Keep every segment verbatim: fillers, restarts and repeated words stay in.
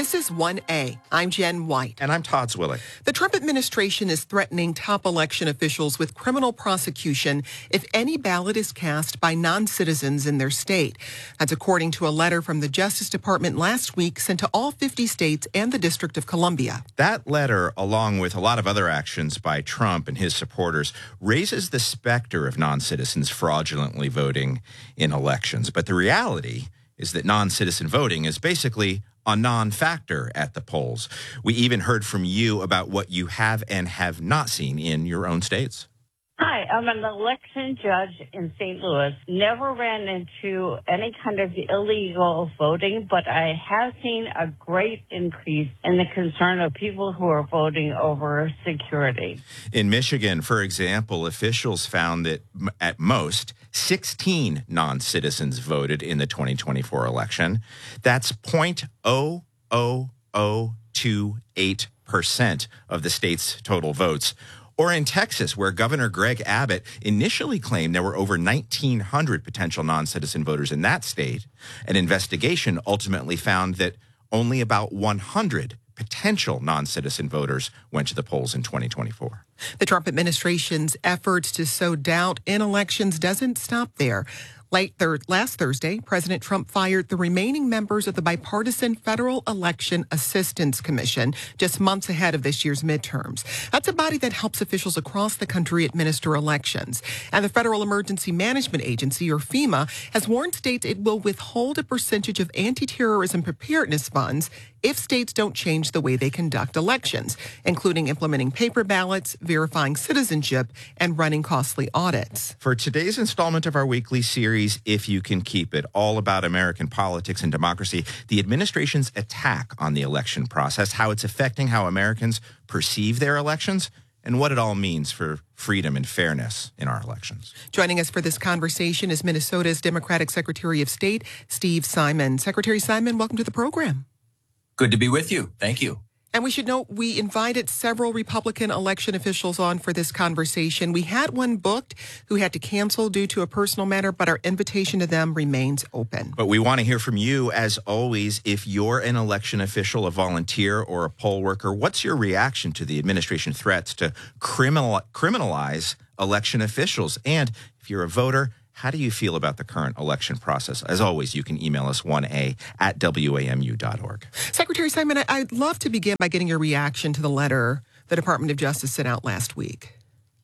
This is one A. I'm Jen White. And I'm Todd Zwillig. The Trump administration is threatening top election officials with criminal prosecution if any ballot is cast by non-citizens in their state. That's according to a letter from the Justice Department last week sent to all fifty states and the District of Columbia. That letter, along with a lot of other actions by Trump and his supporters, raises the specter of non-citizens fraudulently voting in elections. But the reality is that non-citizen voting is basically a non-factor at the polls. We even heard from you about what you have and have not seen in your own states. Hi, I'm an election judge in Saint Louis. Never ran into any kind of illegal voting, but I have seen a great increase in the concern of people who are voting over security. In Michigan, for example, officials found that at most sixteen non-citizens voted in the twenty twenty-four election. That's zero point zero zero zero two eight percent of the state's total votes. Or in Texas, where Governor Greg Abbott initially claimed there were over nineteen hundred potential non-citizen voters in that state. An investigation ultimately found that only about one hundred potential non-citizen voters went to the polls in twenty twenty-four. The Trump administration's efforts to sow doubt in elections doesn't stop there. Late thir- last Thursday, President Trump fired the remaining members of the bipartisan Federal Election Assistance Commission just months ahead of this year's midterms. That's a body that helps officials across the country administer elections. And the Federal Emergency Management Agency, or FEMA, has warned states it will withhold a percentage of anti-terrorism preparedness funds if states don't change the way they conduct elections, including implementing paper ballots, verifying citizenship, and running costly audits. For today's installment of our weekly series, If You Can Keep It, all about American politics and democracy, the administration's attack on the election process, how it's affecting how Americans perceive their elections, and what it all means for freedom and fairness in our elections. Joining us for this conversation is Minnesota's Democratic Secretary of State, Steve Simon. Secretary Simon, welcome to the program. Good to be with you. Thank you. And we should note we invited several Republican election officials on for this conversation. We had one booked who had to cancel due to a personal matter, but our invitation to them remains open. But we want to hear from you, as always. If you're an election official, a volunteer, or a poll worker, what's your reaction to the administration threats to criminal, criminalize election officials? And if you're a voter, how do you feel about the current election process? As always, you can email us one A at W A M U dot org. Secretary Simon, I'd love to begin by getting your reaction to the letter the Department of Justice sent out last week.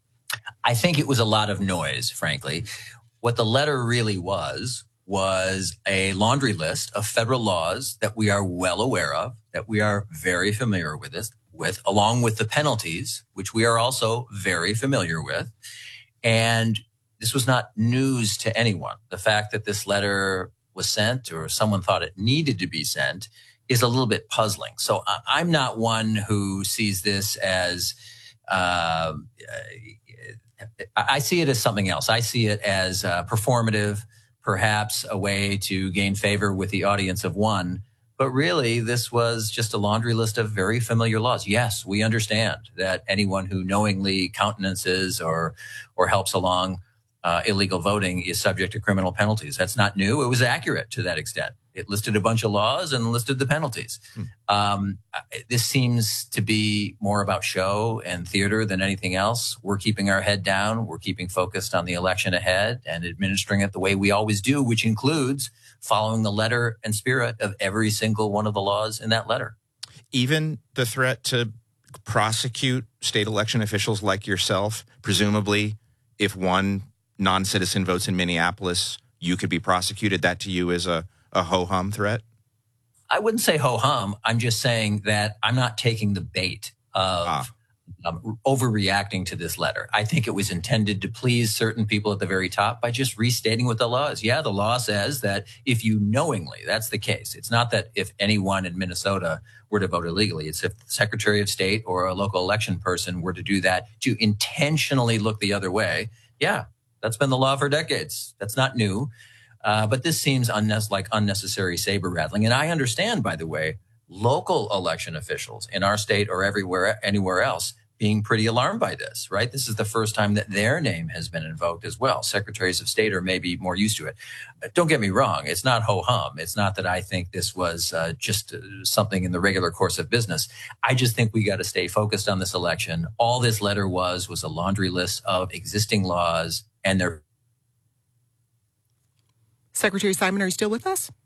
I think it was a lot of noise, frankly. What the letter really was, was a laundry list of federal laws that we are well aware of, that we are very familiar with, this, with along with the penalties, which we are also very familiar with. And this was not news to anyone. The fact that this letter was sent or someone thought it needed to be sent is a little bit puzzling. So I'm not one who sees this as, uh, I see it as something else. I see it as uh, performative, perhaps a way to gain favor with the audience of one. But really, this was just a laundry list of very familiar laws. Yes, we understand that anyone who knowingly countenances or or helps along Uh, illegal voting is subject to criminal penalties. That's not new. It was accurate to that extent. It listed a bunch of laws and listed the penalties. Hmm. Um, this seems to be more about show and theater than anything else. We're keeping our head down. We're keeping focused on the election ahead and administering it the way we always do, which includes following the letter and spirit of every single one of the laws in that letter. Even the threat to prosecute state election officials like yourself, presumably if one non-citizen votes in Minneapolis, you could be prosecuted. That to you is a, a ho-hum threat? I wouldn't say ho-hum. I'm just saying that I'm not taking the bait of ah. um, overreacting to this letter. I think it was intended to please certain people at the very top by just restating what the law is. Yeah, the law says that if you knowingly, that's the case. It's not that if anyone in Minnesota were to vote illegally. It's if the Secretary of State or a local election person were to do that, to intentionally look the other way. Yeah. That's been the law for decades. That's not new. Uh, but this seems unne- like unnecessary saber rattling. And I understand, by the way, local election officials in our state or everywhere, anywhere else being pretty alarmed by this, right? This is the first time that their name has been invoked as well. Secretaries of State are maybe more used to it. But don't get me wrong. It's not ho-hum. It's not that I think this was uh, just uh, something in the regular course of business. I just think we got to stay focused on this election. All this letter was, was a laundry list of existing laws, and they're... Secretary Simon, are you still with us?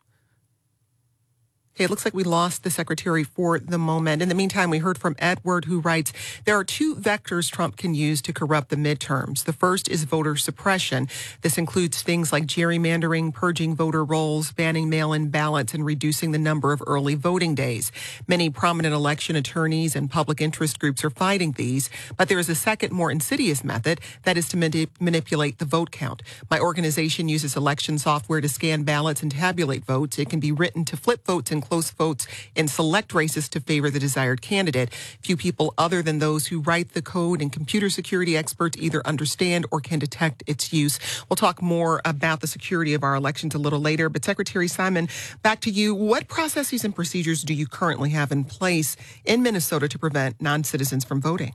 Okay, it looks like we lost the secretary for the moment. In the meantime, we heard from Edward, who writes, there are two vectors Trump can use to corrupt the midterms. The first is voter suppression. This includes things like gerrymandering, purging voter rolls, banning mail-in ballots, and reducing the number of early voting days. Many prominent election attorneys and public interest groups are fighting these, but there is a second, more insidious method, that is to manip- manipulate the vote count. My organization uses election software to scan ballots and tabulate votes. It can be written to flip votes and close votes in select races to favor the desired candidate. Few people other than those who write the code and computer security experts either understand or can detect its use. We'll talk more about the security of our elections a little later, but Secretary Simon, back to you. What processes and procedures do you currently have in place in Minnesota to prevent non-citizens from voting?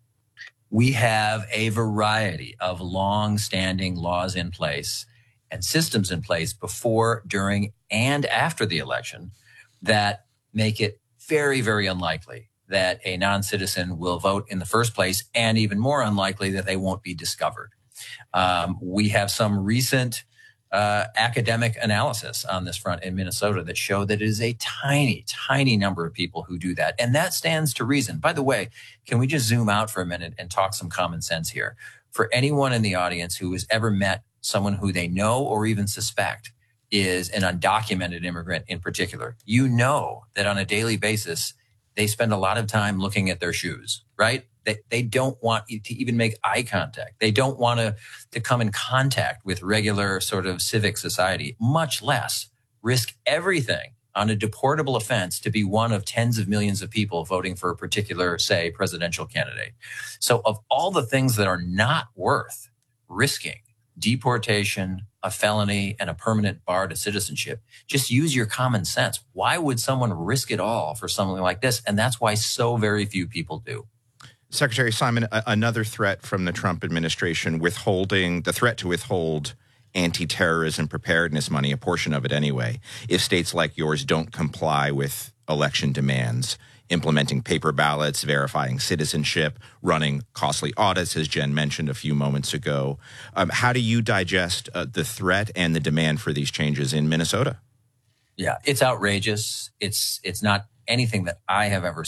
We have a variety of long-standing laws in place and systems in place before, during, and after the election that make it very, very unlikely that a non-citizen will vote in the first place, and even more unlikely that they won't be discovered. Um, we have some recent uh, academic analysis on this front in Minnesota that show that it is a tiny, tiny number of people who do that. And that stands to reason. By the way, can we just zoom out for a minute and talk some common sense here? For anyone in the audience who has ever met someone who they know or even suspect is an undocumented immigrant in particular, you know that on a daily basis, they spend a lot of time looking at their shoes, right? They, they don't want to even make eye contact. They don't want to, to come in contact with regular sort of civic society, much less risk everything on a deportable offense to be one of tens of millions of people voting for a particular, say, presidential candidate. So of all the things that are not worth risking, deportation, a felony, and a permanent bar to citizenship, just use your common sense. Why would someone risk it all for something like this? And that's why so very few people do. Secretary Simon, a- another threat from the Trump administration, withholding the threat to withhold anti-terrorism preparedness money, a portion of it anyway, if states like yours don't comply with election demands, implementing paper ballots, verifying citizenship, running costly audits, as Jen mentioned a few moments ago. Um, how do you digest uh, the threat and the demand for these changes in Minnesota? Yeah, it's outrageous. It's it's not anything that I have ever